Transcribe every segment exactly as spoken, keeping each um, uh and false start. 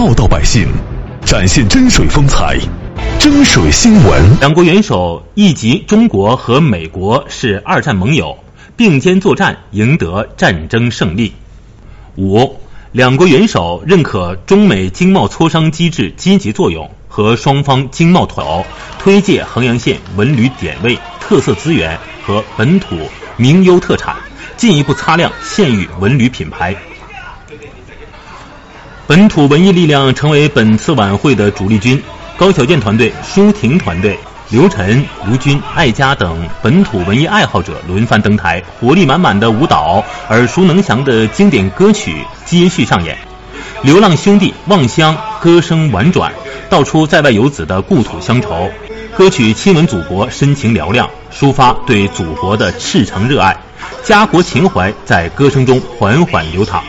报道百姓，展现真水风采。真水新闻。 两国元首一及中国和美国是二战盟友，并肩作战，赢得战争胜利。五，两国元首认可中美经贸磋商机制积极作用，和双方经贸团推介衡阳县文旅点位、特色资源和本土名优特产，进一步擦亮县域文旅品牌。本土文艺力量成为本次晚会的主力军，高小健团队、舒婷团队、刘晨、吴军、艾佳等本土文艺爱好者轮番登台，活力满满的舞蹈、耳熟能详的经典歌曲接续上演。流浪兄弟望乡歌声婉转，道出在外游子的故土乡愁。歌曲亲吻祖国，深情嘹亮，抒发对祖国的赤诚热爱，家国情怀在歌声中缓缓流淌。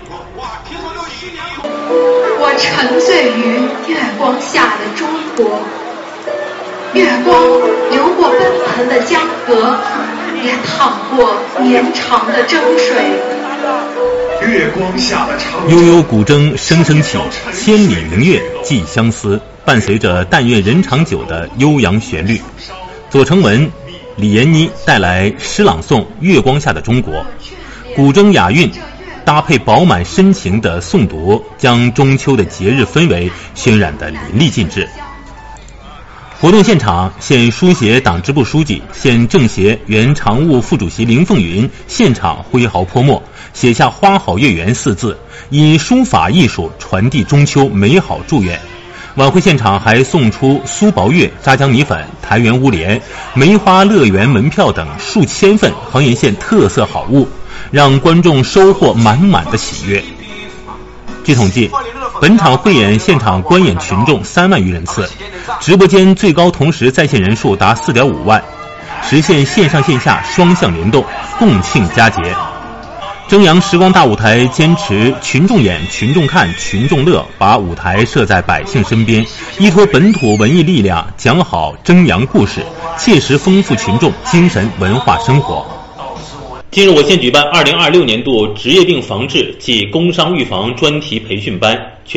我沉醉于月光下的中国，月光流过奔腾的江河，也淌过绵长的征水。 月光下的长悠悠古筝声声起，千里明月寄相思，伴随着但愿人长久的悠扬旋律。左成文、李延妮带来诗朗诵《月光下的中国》，古筝雅韵搭配饱满深情的诵读，将中秋的节日氛围渲染得淋漓尽致。活动现场，县书协党支部书记、县政协原常务副主席林凤云现场挥毫泼墨，写下花好月圆四字，以书法艺术传递中秋美好祝愿。晚会现场还送出苏薄月、扎江米粉、台园乌莲、梅花乐园门票等数千份衡阳县特色好物，让观众收获满满的喜悦。据统计，本场汇演现场观演群众三万余人次，直播间最高同时在线人数达 四点五万，实现线上线下双向联动，共庆佳节。征阳时光大舞台坚持群众演、群众看、群众乐，把舞台设在百姓身边，依托本土文艺力量，讲好征阳故事，切实丰富群众精神文化生活。近日，我县举办二零二六年度职业病防治暨工伤预防专题培训班。